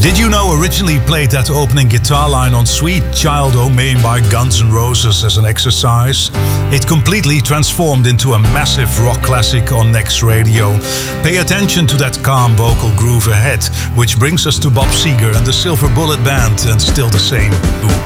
Did you know originally played that opening guitar line on Sweet Child O' Mine by Guns N' Roses as an exercise? It completely transformed into a massive rock classic on Next Radio. Pay attention to that calm vocal groove ahead, which brings us to Bob Seger and the Silver Bullet Band, and Still the Same.